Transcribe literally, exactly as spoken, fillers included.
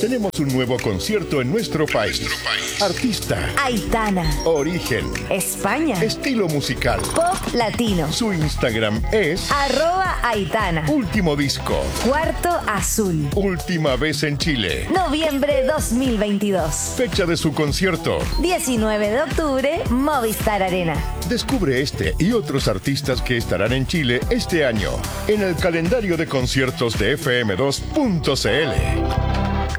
Tenemos un nuevo concierto en nuestro país. Nuestro país. Artista. Aitana. Origen. España. Estilo musical. Pop latino. Su Instagram es Arroba Aitana. Último disco. Cuarto Azul. Última vez en Chile. Noviembre dos mil veintidós. Fecha de su concierto. diecinueve de octubre, Movistar Arena. Descubre este y otros artistas que estarán en Chile este año en el calendario de conciertos de F M dos punto C L.